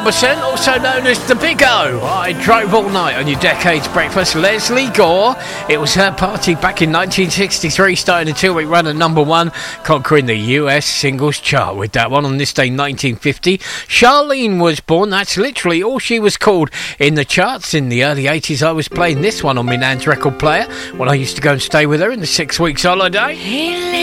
Robertson, also known as the Big O. I drove all night on your Decades Breakfast. Leslie Gore. It was her party back in 1963, starting a 2-week run at number 1, conquering the US singles chart with that one on this day 1950. Charlene was born. That's literally all she was called in the charts. In the early 80s, I was playing this one on my nan's record player when I used to go and stay with her in the 6 weeks holiday.